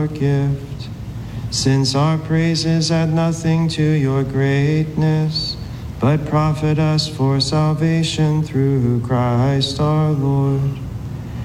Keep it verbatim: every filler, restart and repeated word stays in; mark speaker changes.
Speaker 1: your gift, since our praises add nothing to your greatness, but profit us for salvation through Christ our Lord.